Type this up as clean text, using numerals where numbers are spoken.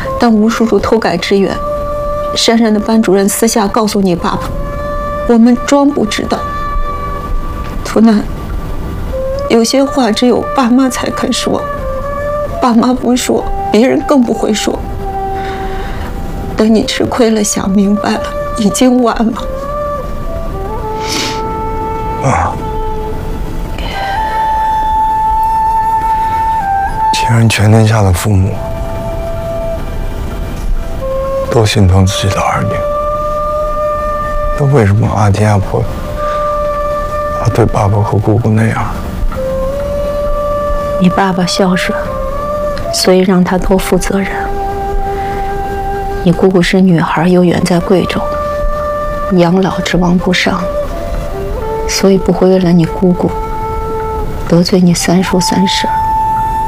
当吴叔叔偷改志愿，珊珊的班主任私下告诉你爸爸，我们装不知道。图南，有些话只有爸妈才肯说，爸妈不说，别人更不会说。等你吃亏了，想明白了，已经晚了。 妈，既然全天下的父母都心疼自己的儿女，那为什么阿爹阿婆要对爸爸和姑姑那样？ 你爸爸孝顺，所以让他多负责任。你姑姑是女孩，又远在贵州，养老指望不上，所以不会为了你姑姑得罪你三叔三婶。